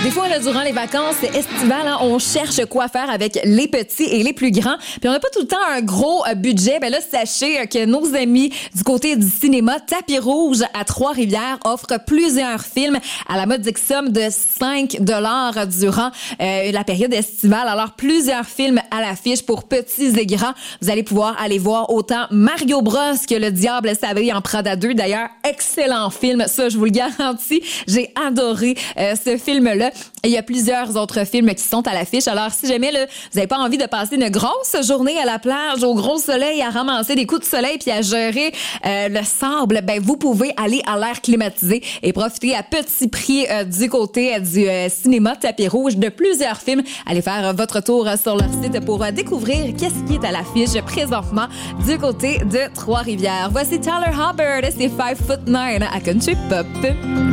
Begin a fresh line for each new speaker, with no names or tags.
Des fois, là, durant les vacances estivales, hein, on cherche quoi faire avec les petits et les plus grands. Puis on n'a pas tout le temps un gros budget. Ben là, sachez que nos amis du côté du cinéma Tapis Rouge à Trois-Rivières offrent plusieurs films à la modique somme de 5 $ durant la période estivale. Alors, plusieurs films à l'affiche pour petits et grands. Vous allez pouvoir aller voir autant Mario Bros que Le Diable s'habille en Prada 2. D'ailleurs, excellent film. Ça, je vous le garantis. J'ai adoré ce film-là. Il y a plusieurs autres films qui sont à l'affiche. Alors, si jamais là, vous n'avez pas envie de passer une grosse journée à la plage, au gros soleil, à ramasser des coups de soleil puis à gérer le sable, ben vous pouvez aller à l'air climatisé et profiter à petit prix du côté du cinéma Tapis Rouge de plusieurs films. Allez faire votre tour sur leur site pour découvrir qu'est-ce qui est à l'affiche présentement du côté de Trois-Rivières. Voici Tyler Hubbard, c'est 5'9" à Country Pop.